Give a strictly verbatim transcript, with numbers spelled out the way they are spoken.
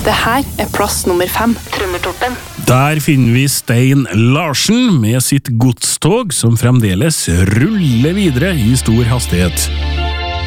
Det her er plass nummer fem. Trøndertoppen. Der finner vi Stein Larsen med sitt godstog, som fremdeles ruller videre i stor hastighet.